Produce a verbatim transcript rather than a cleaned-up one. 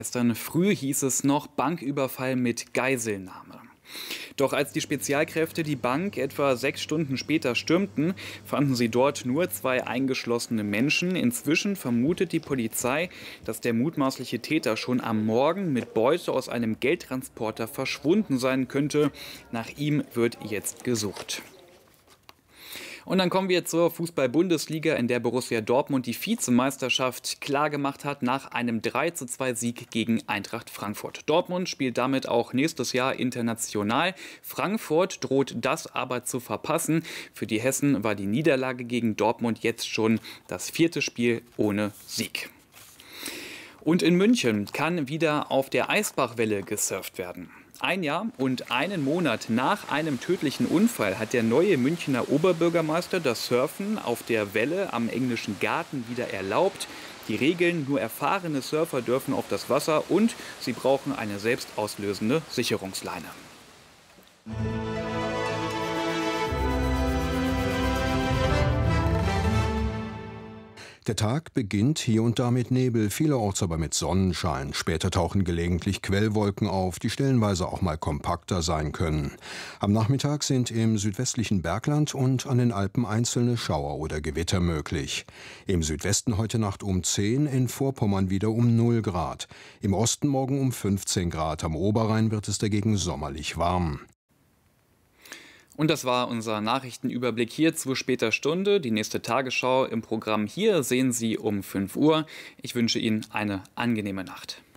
Gestern früh hieß es noch Banküberfall mit Geiselnahme. Doch als die Spezialkräfte die Bank etwa sechs Stunden später stürmten, fanden sie dort nur zwei eingeschlossene Menschen. Inzwischen vermutet die Polizei, dass der mutmaßliche Täter schon am Morgen mit Beute aus einem Geldtransporter verschwunden sein könnte. Nach ihm wird jetzt gesucht. Und dann kommen wir zur Fußball-Bundesliga, in der Borussia Dortmund die Vizemeisterschaft klargemacht hat nach einem drei zu zwei Sieg gegen Eintracht Frankfurt. Dortmund spielt damit auch nächstes Jahr international. Frankfurt droht das aber zu verpassen. Für die Hessen war die Niederlage gegen Dortmund jetzt schon das vierte Spiel ohne Sieg. Und in München kann wieder auf der Eisbachwelle gesurft werden. Ein Jahr und einen Monat nach einem tödlichen Unfall hat der neue Münchner Oberbürgermeister das Surfen auf der Welle am Englischen Garten wieder erlaubt. Die Regeln: nur erfahrene Surfer dürfen auf das Wasser und sie brauchen eine selbstauslösende Sicherungsleine. Der Tag beginnt hier und da mit Nebel, vielerorts aber mit Sonnenschein. Später tauchen gelegentlich Quellwolken auf, die stellenweise auch mal kompakter sein können. Am Nachmittag sind im südwestlichen Bergland und an den Alpen einzelne Schauer oder Gewitter möglich. Im Südwesten heute Nacht um zehn, in Vorpommern wieder um null Grad. Im Osten morgen um fünfzehn Grad. Am Oberrhein wird es dagegen sommerlich warm. Und das war unser Nachrichtenüberblick hier zu später Stunde. Die nächste Tagesschau im Programm hier sehen Sie um fünf Uhr. Ich wünsche Ihnen eine angenehme Nacht.